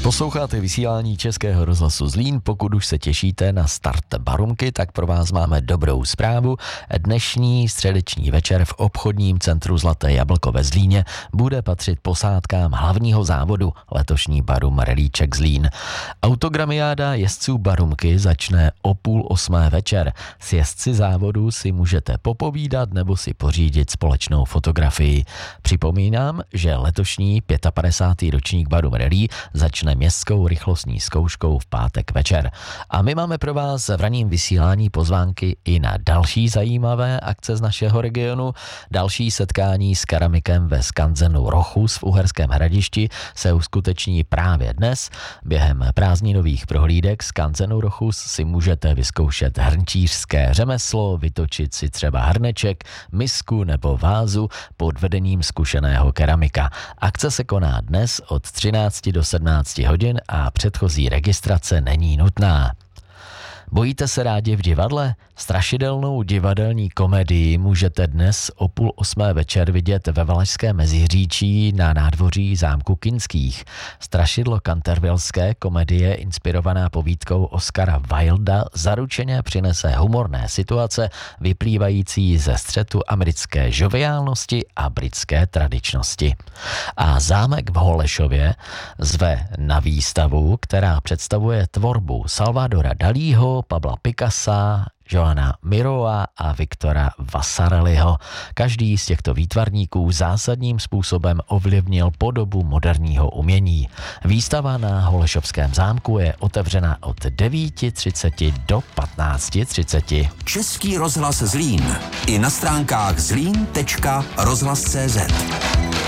Posloucháte vysílání Českého rozhlasu Zlín. Pokud už se těšíte na start Barumky, tak pro vás máme dobrou zprávu. Dnešní středeční večer v obchodním centru Zlaté jablko ve Zlíně bude patřit posádkám hlavního závodu letošní Barum Rallíček Zlín. Autogramiáda jezdců Barumky začne o 7:30 večer. S jezdci závodu si můžete popovídat nebo si pořídit společnou fotografii. Připomínám, že letošní 55. ročník Barum Rallye začne městskou rychlostní zkouškou v pátek večer. A my máme pro vás v ranním vysílání pozvánky i na další zajímavé akce z našeho regionu. Další setkání s keramikem ve skanzenu Rochus v Uherském Hradišti se uskuteční právě dnes. Během prázdninových prohlídek skanzenu Rochus si můžete vyzkoušet hrnčířské řemeslo, vytočit si třeba hrneček, misku nebo vázu pod vedením zkušeného keramika. Akce se koná dnes od 13 do 17 hodin a předchozí registrace není nutná. Bojíte se rádi v divadle? Strašidelnou divadelní komedii můžete dnes o 7:30 večer vidět ve Valašském Meziříčí na nádvoří zámku Kinských. Strašidlo cantervilleské komedie inspirovaná povídkou Oscara Wilda zaručeně přinese humorné situace vyplývající ze střetu americké žoviálnosti a britské tradičnosti. A zámek v Holešově zve na výstavu, která představuje tvorbu Salvadora Dalího, Pabla Picassa, Joana Miroa a Viktora Vasarelyho. Každý z těchto výtvarníků zásadním způsobem ovlivnil podobu moderního umění. Výstava na Holešovském zámku je otevřena od 9:30 do 15:30. Český rozhlas Zlín. I na stránkách zlín.rozhlas.cz.